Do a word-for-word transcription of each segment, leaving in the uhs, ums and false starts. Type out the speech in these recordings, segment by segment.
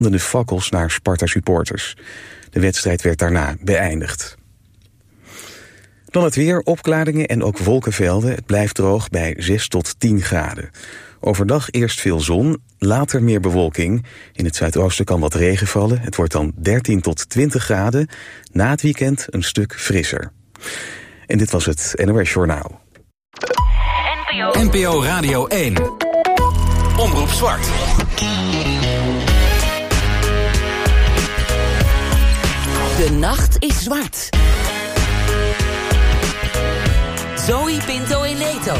de fakkels naar Sparta-supporters. De wedstrijd werd daarna beëindigd. Dan het weer, opklaringen en ook wolkenvelden. Het blijft droog bij zes tot tien graden. Overdag eerst veel zon, later meer bewolking. In het zuidoosten kan wat regen vallen. Het wordt dan dertien tot twintig graden. Na het weekend een stuk frisser. En dit was het N O S Journaal. N P O Radio één. Omroep Zwart. De nacht is zwart. Zoe Pinto in Leto.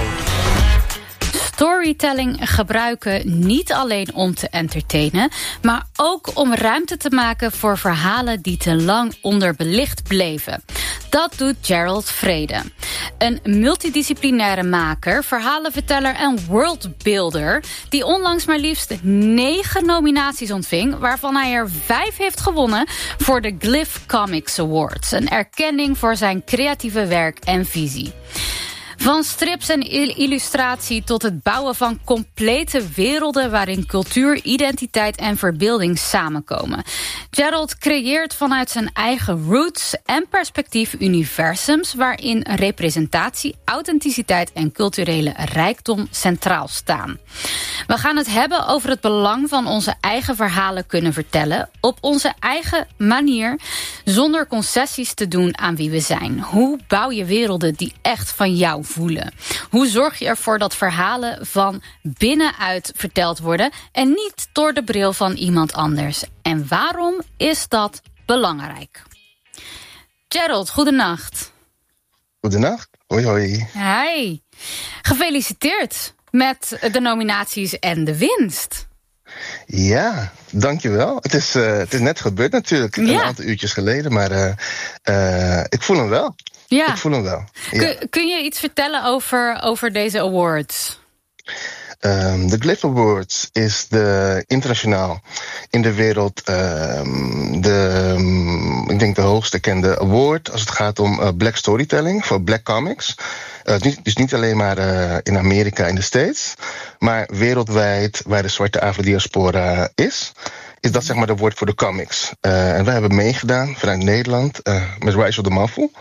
Storytelling gebruiken niet alleen om te entertainen, maar ook om ruimte te maken voor verhalen die te lang onderbelicht bleven. Dat doet Gerald Vrede. Een multidisciplinaire maker, verhalenverteller en worldbuilder die onlangs maar liefst negen nominaties ontving, waarvan hij er vijf heeft gewonnen voor de Glyph Comics Awards. Een erkenning voor zijn creatieve werk en visie. Van strips en illustratie tot het bouwen van complete werelden waarin cultuur, identiteit en verbeelding samenkomen. Gerald creëert vanuit zijn eigen roots en perspectief universums waarin representatie, authenticiteit en culturele rijkdom centraal staan. We gaan het hebben over het belang van onze eigen verhalen kunnen vertellen op onze eigen manier, zonder concessies te doen aan wie we zijn. Hoe bouw je werelden die echt van jou voelen? Hoe zorg je ervoor dat verhalen van binnenuit verteld worden en niet door de bril van iemand anders? En waarom is dat belangrijk? Gerald, goedenacht. Goedenacht. Hoi, hoi. Hi. Gefeliciteerd met de nominaties en de winst. Ja, dankjewel. Het is, uh, het is net gebeurd natuurlijk, ja. Een aantal uurtjes geleden, maar uh, uh, ik voel hem wel. Ja. Ik voel hem wel. Ja. Kun, kun je iets vertellen over, over deze awards? Um, de Glyph Awards is de internationaal in de wereld um, de, um, ik denk de hoogst erkende award als het gaat om uh, black storytelling voor black comics. Uh, niet, dus niet alleen maar uh, in Amerika en de States, maar wereldwijd waar de zwarte Afro-diaspora is, is dat zeg maar de award voor de comics. Uh, en wij hebben meegedaan vanuit Nederland uh, met Rise of the Mafu.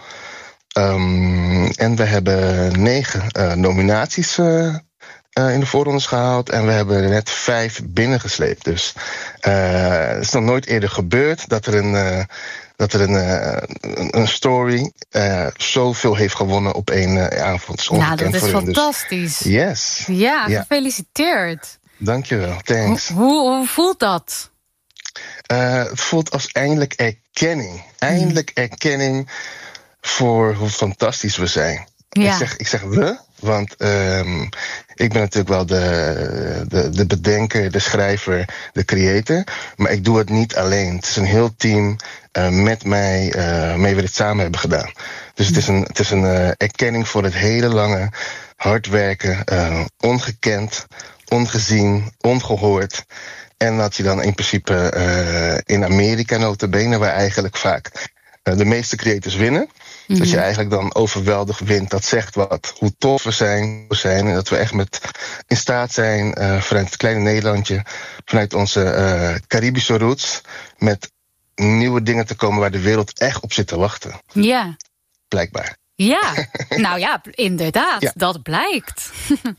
Um, en we hebben negen uh, nominaties uh, uh, in de voorrondes gehaald. En we hebben er net vijf binnengesleept. Dus uh, het is nog nooit eerder gebeurd dat er een, uh, dat er een, uh, een story uh, zoveel heeft gewonnen op één uh, avond. Nou, dat is fantastisch. Dus, yes. Ja, gefeliciteerd. Dankjewel, thanks. Hoe, hoe, hoe voelt dat? Uh, het voelt als eindelijk erkenning. Eindelijk mm. erkenning voor hoe fantastisch we zijn. Ja. Ik zeg, ik zeg we, want um, ik ben natuurlijk wel de, de, de bedenker, de schrijver, de creator. Maar ik doe het niet alleen. Het is een heel team uh, met mij, uh, mee we dit samen hebben gedaan. Dus het is een, het is een uh, erkenning voor het hele lange hard werken, uh, ongekend, ongezien, ongehoord. En dat je dan in principe uh, in Amerika nota bene, waar eigenlijk vaak uh, de meeste creators winnen. Mm-hmm. Dat je eigenlijk dan overweldigd wint. Dat zegt wat, hoe tof we zijn, we zijn. En dat we echt met in staat zijn, uh, vanuit het kleine Nederlandje, vanuit onze uh, Caribische roots, met nieuwe dingen te komen waar de wereld echt op zit te wachten. Ja. Blijkbaar. Ja, nou ja, inderdaad, ja. Dat blijkt.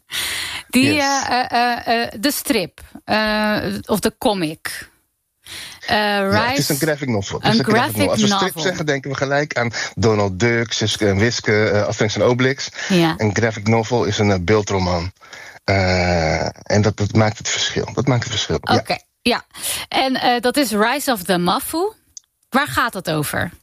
Die, yes. uh, uh, uh, de strip, uh, of de comic. Uh, ja, het is een graphic novel. Het een is een graphic novel. Als we strip novel. zeggen, denken we gelijk aan Donald Duck, Suske en Wiske, uh, Asterix en Obelix. Ja. Een graphic novel is een uh, beeldroman. Uh, en dat, dat maakt het verschil. Dat maakt het verschil. Oké, okay. ja. ja. En uh, dat is Rise of the Mafu. Waar gaat het over?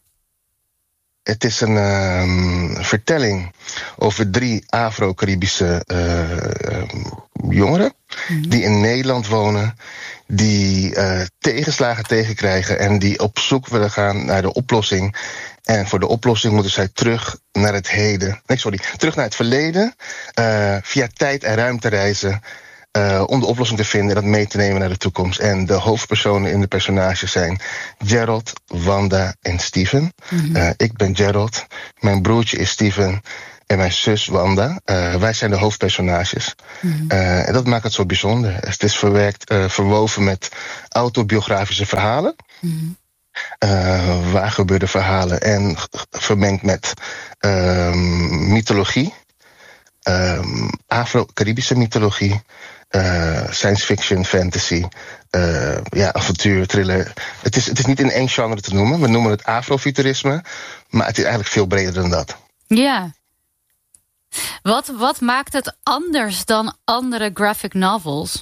Het is een um, vertelling over drie Afro-Caribische uh, um, jongeren mm-hmm. die in Nederland wonen, die uh, tegenslagen tegenkrijgen en die op zoek willen gaan naar de oplossing. En voor de oplossing moeten zij terug naar het heden. Nee, sorry, terug naar het verleden, uh, via tijd en ruimte reizen. Uh, om de oplossing te vinden en dat mee te nemen naar de toekomst. En de hoofdpersonen in de personages zijn Gerald, Wanda en Steven. Mm-hmm. Uh, ik ben Gerald, mijn broertje is Steven en mijn zus Wanda. Uh, wij zijn de hoofdpersonages. Mm-hmm. Uh, en dat maakt het zo bijzonder. Het is verwerkt, uh, verwoven met autobiografische verhalen. Mm-hmm. Uh, waar gebeurde verhalen en vermengd met uh, mythologie. Um, Afro-Caribische mythologie. Uh, science fiction, fantasy, uh, ja, avontuur, thriller. Het is, het is niet in één genre te noemen. We noemen het afrofuturisme, maar het is eigenlijk veel breder dan dat. Ja. Wat, wat maakt het anders dan andere graphic novels?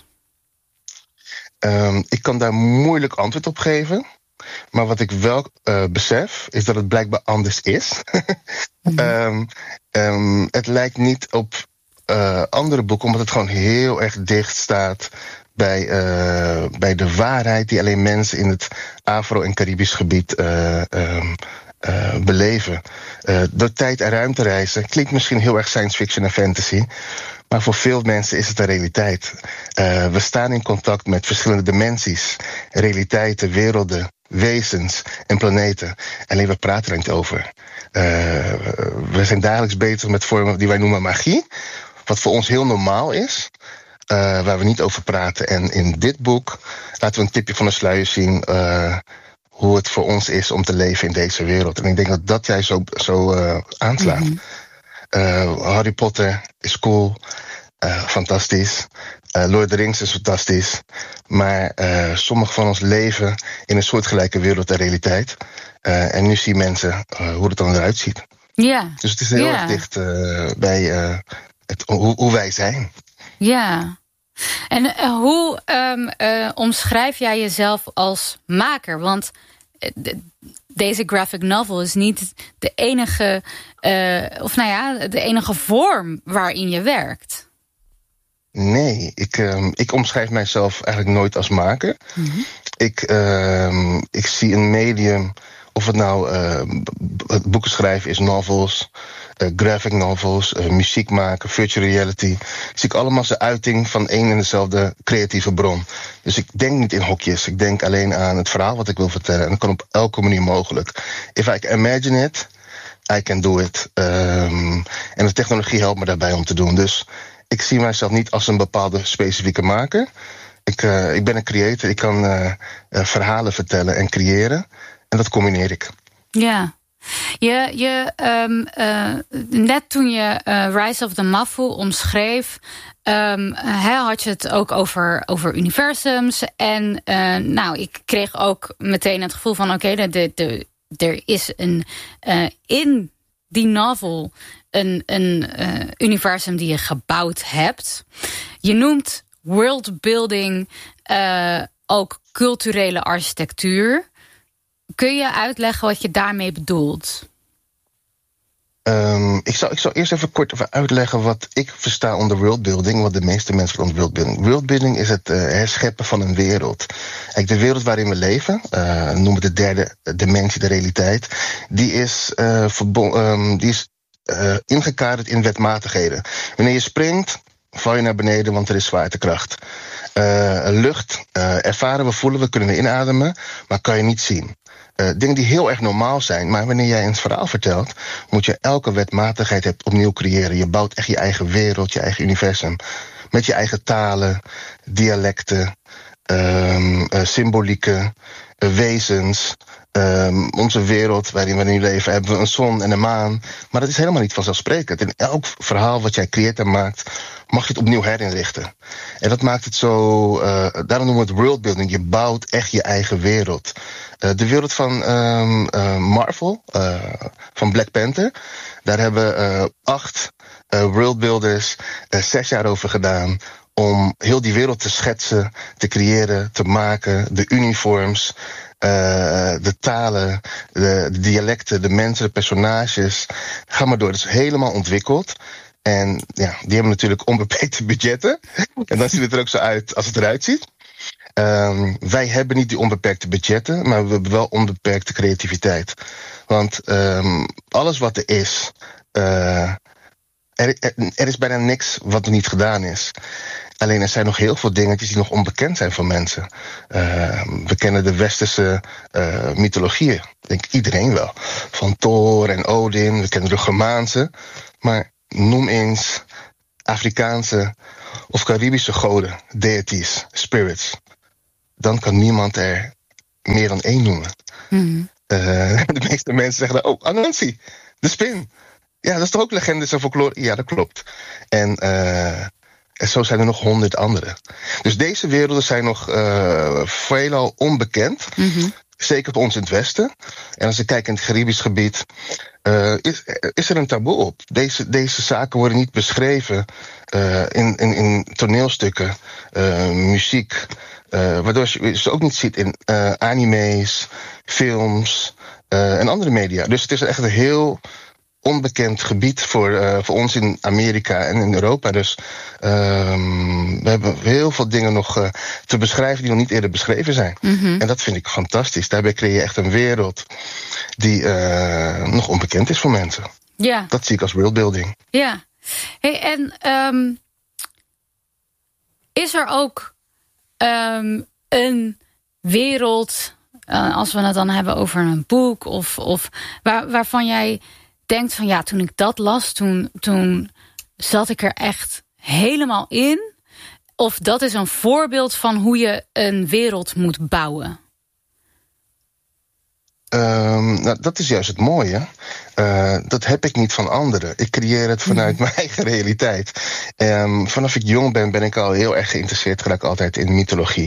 Um, ik kan daar moeilijk antwoord op geven. Maar wat ik wel uh, besef, is dat het blijkbaar anders is. mm-hmm. um, um, het lijkt niet op uh, andere boeken, omdat het gewoon heel erg dicht staat bij, uh, bij de waarheid die alleen mensen in het Afro- en Caribisch gebied uh, um, uh, beleven. Uh, door tijd- en ruimtereizen klinkt misschien heel erg science fiction en fantasy, maar voor veel mensen is het een realiteit. Uh, we staan in contact met verschillende dimensies, realiteiten, werelden, wezens en planeten. Alleen we praten er niet over. Uh, we zijn dagelijks bezig met vormen die wij noemen magie, wat voor ons heel normaal is, uh, waar we niet over praten. En in dit boek laten we een tipje van de sluier zien uh, hoe het voor ons is om te leven in deze wereld. En ik denk dat dat jij zo, zo uh, aanslaat. Mm-hmm. Uh, Harry Potter is cool, uh, fantastisch. Uh, Lord of the Rings is fantastisch. Maar uh, sommige van ons leven in een soortgelijke wereld en realiteit. Uh, en nu zien mensen uh, hoe het dan eruit ziet. Ja. Dus het is heel ja. erg dicht uh, bij uh, het, hoe, hoe wij zijn. Ja. En uh, hoe um, uh, omschrijf jij jezelf als maker? Want de, deze graphic novel is niet de enige, uh, of nou ja, de enige vorm waarin je werkt. Nee, ik, um, ik omschrijf mijzelf eigenlijk nooit als maker. Mm-hmm. Ik, um, ik zie een medium, of het nou uh, boeken schrijven is, novels, uh, graphic novels, uh, muziek maken, virtual reality. Zie ik allemaal als de uiting van één en dezelfde creatieve bron. Dus ik denk niet in hokjes. Ik denk alleen aan het verhaal wat ik wil vertellen. En dat kan op elke manier mogelijk. If I can imagine it, I can do it. Um, en de technologie helpt me daarbij om te doen. Dus ik zie mijzelf niet als een bepaalde specifieke maker. Ik, uh, ik ben een creator. Ik kan uh, uh, verhalen vertellen en creëren. En dat combineer ik. Ja. Je, je, um, uh, net toen je uh, Rise of the Mafu omschreef, Um, he, had je het ook over, over universums. En uh, nou, ik kreeg ook meteen het gevoel van oké, okay, de, de, er is een uh, in die novel een, een uh, universum die je gebouwd hebt. Je noemt worldbuilding uh, ook culturele architectuur. Kun je uitleggen wat je daarmee bedoelt? Um, ik, zal, ik zal eerst even kort even uitleggen wat ik versta onder worldbuilding, wat de meeste mensen onder worldbuilding. Worldbuilding is het uh, herscheppen van een wereld. Kijk, de wereld waarin we leven, uh, noemen we de derde dimensie, de realiteit, die is, uh, verbon- um, die is uh, ingekaderd in wetmatigheden. Wanneer je springt, val je naar beneden, want er is zwaartekracht. Uh, lucht uh, ervaren we, voelen we, kunnen we inademen, maar kan je niet zien. Uh, dingen die heel erg normaal zijn, maar wanneer jij een verhaal vertelt, moet je elke wetmatigheid hebt opnieuw creëren. Je bouwt echt je eigen wereld, je eigen universum. Met je eigen talen, dialecten, um, uh, symbolieken, uh, wezens. Um, onze wereld waarin we nu leven, hebben we een zon en een maan. Maar dat is helemaal niet vanzelfsprekend. In elk verhaal wat jij creëert en maakt, mag je het opnieuw herinrichten. En dat maakt het zo, uh, daarom noemen we het worldbuilding. Je bouwt echt je eigen wereld. Uh, de wereld van um, uh, Marvel, uh, van Black Panther, daar hebben uh, acht uh, worldbuilders uh, zes jaar over gedaan om heel die wereld te schetsen, te creëren, te maken, de uniforms, uh, de talen, de, de dialecten, de mensen, de personages. Ga maar door, dat is helemaal ontwikkeld. En ja, die hebben natuurlijk onbeperkte budgetten. En dan ziet het er ook zo uit als het eruit ziet. Um, wij hebben niet die onbeperkte budgetten, maar we hebben wel onbeperkte creativiteit. Want um, alles wat er is, uh, er, er is bijna niks wat er niet gedaan is. Alleen er zijn nog heel veel dingetjes die nog onbekend zijn voor mensen. Uh, we kennen de westerse uh, mythologieën, denk iedereen wel. Van Thor en Odin, we kennen de Germaanse. Maar noem eens Afrikaanse of Caribische goden, deities, spirits. Dan kan niemand er meer dan één noemen. Mm. Uh, de meeste mensen zeggen dan, oh, Anansi, de spin. Ja, dat is toch ook legendes en folklore? Ja, dat klopt. En, uh, en zo zijn er nog honderd andere. Dus deze werelden zijn nog uh, veelal onbekend. Mm-hmm. Zeker voor ons in het Westen. En als ik kijk in het Caribisch gebied, uh, is, is er een taboe op. Deze, deze zaken worden niet beschreven uh, in, in, in toneelstukken, uh, muziek. Uh, waardoor je ze ook niet ziet in uh, anime's, films uh, en andere media. Dus het is echt een heel onbekend gebied voor, uh, voor ons in Amerika en in Europa. Dus uh, we hebben heel veel dingen nog uh, te beschrijven die nog niet eerder beschreven zijn. Mm-hmm. En dat vind ik fantastisch. Daarbij creëer je echt een wereld die uh, nog onbekend is voor mensen. Ja. Dat zie ik als worldbuilding. Ja. Hey, en um, is er ook um, een wereld, uh, als we het dan hebben over een boek, of, of waar, waarvan jij denkt van ja, toen ik dat las, toen, toen zat ik er echt helemaal in. Of dat is een voorbeeld van hoe je een wereld moet bouwen? Um, nou, dat is juist het mooie. Uh, dat heb ik niet van anderen. Ik creëer het vanuit mm. mijn eigen realiteit. Um, vanaf ik jong ben, ben ik al heel erg geïnteresseerd geraakt altijd in mythologie.